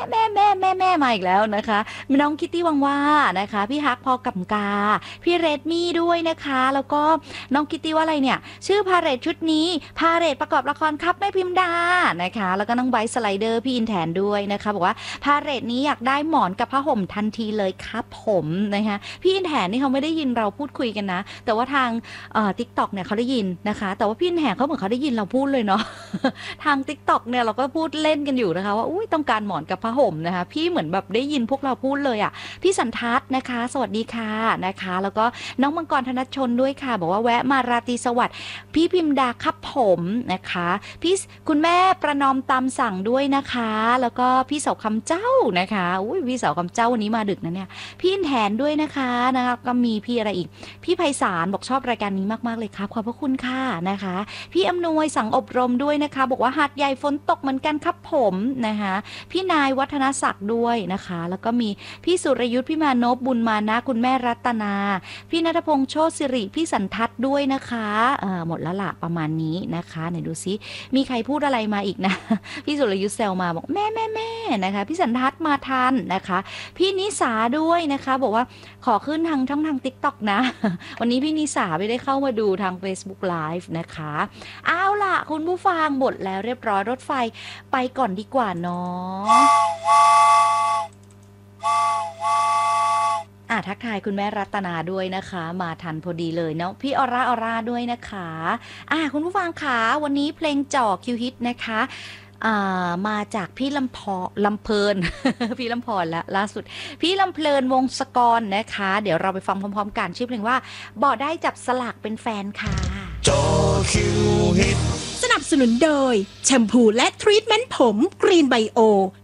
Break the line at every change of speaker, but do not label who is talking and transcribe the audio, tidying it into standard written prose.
แม่มาอีกแล้วนะคะมีน้องคิตตี้วังว่านะคะพี่ฮักพอกับกาพี่เรดมี่ด้วยนะคะแล้วก็น้องคิตตี้ว่าอะไรเนี่ยชื่อพาเหรดชุดนี้พาเหรดประกอบละครครับแม่พิมดานะคะแล้วก็น้องไบสไลเดอร์พี่อินแทนด้วยนะคะบอกว่าพาเหรดนี้อยากได้หมอนกับผ้าห่มทันทีเลยครับผมนะคะพี่อินแทนนี่เขาไม่ได้ยินเราพูดคุยกันนะแต่ว่าทางTikTok เนี่ยเขาได้ยินนะคะแต่ว่าพี่อินแทนเขาเหมือนเขาได้ยินเราพูดเลยเนาะ ทาง TikTok เนี่ยเราก็พูดเล่นกันอยู่นะคะว่าอุ้ยต้องการหมอนกับผ้าห่มนะคะพี่เหมือนแบบได้ยินพวกเราพูดเลยอ่ะพี่สันทัศน์นะคะสวัสดีค่ะนะคะแล้วก็น้องมังกรธนชนด้วยค่ะบอกว่าแวะมาราตรีสวัสดิ์พี่พิมดาครับผมนะคะพี่คุณแม่ประนอมตามสั่งด้วยนะคะแล้วก็พี่เสาคำเจ้านะคะอุ้ยพี่เสาคำเจ้าวันนี้มาดึกนะเนี่ยพี่อินแทนด้วยนะคะก็มีพี่อะไรอีกพี่ไพศาลบอกชอบรายการนี้มากๆเลยครับขอบพระคุณค่ะนะคะพี่อำนวยสั่งอบรมด้วยนะคะบอกว่าหาดใหญ่ฝนตกเหมือนกันครับผมนะคะพี่นายวัฒนศักดิ์ด้วยนะคะแล้วก็มีพี่สุรยุทธ์พี่มานพบุญมานะคุณแม่รัตนาพี่ณัฐพงษ์โชติสิริพี่สันทัศน์ด้วยนะคะหมดแล้วละประมาณนี้นะคะไหนดูซิมีใครพูดอะไรมาอีกนะพี่สุรยุทธ์แซวมาบอกแม่นะคะพี่สันทัศน์มาทันนะคะพี่นิสาด้วยนะคะบอกว่าขอขึ้นทางช่องทาง TikTok นะวันนี้พี่นิสาไม่ได้เข้ามาดูทาง Facebook Live นะคะเอาล่ะคุณผู้ฟังหมดแล้วเรียบร้อยรถไฟไปก่อนดีกว่าเนาะทักทายคุณแม่รัตนาด้วยนะคะมาทันพอดีเลยเนาะพี่อร่าด้วยนะคะคุณผู้ฟังคะวันนี้เพลงจ่อคิวฮิตนะคะมาจากพี่ลำเพลิน พี่ลำพรและล่าสุดพี่ลำเพลินวงศกรนะคะเดี๋ยวเราไปฟังพร้อมๆกันชื่อเพลงว่าบอกได้จับสลากเป็นแฟนค่ะ
จอคิวฮิต
สนับสนุนโดยแชมพูและทรีทเมนต์ผมกรีนไบโอ